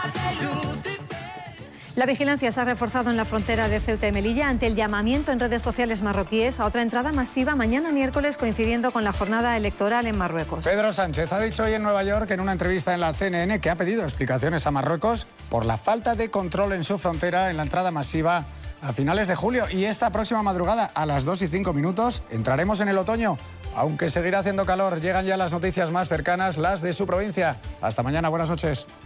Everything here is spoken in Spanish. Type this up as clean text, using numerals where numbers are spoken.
La vigilancia se ha reforzado en la frontera de Ceuta y Melilla ante el llamamiento en redes sociales marroquíes a otra entrada masiva mañana miércoles, coincidiendo con la jornada electoral en Marruecos. Pedro Sánchez ha dicho hoy en Nueva York, en una entrevista en la CNN, que ha pedido explicaciones a Marruecos por la falta de control en su frontera en la entrada masiva a finales de julio. Y esta próxima madrugada, a las 2:05, entraremos en el otoño. Aunque seguirá haciendo calor, llegan ya las noticias más cercanas, las de su provincia. Hasta mañana, buenas noches.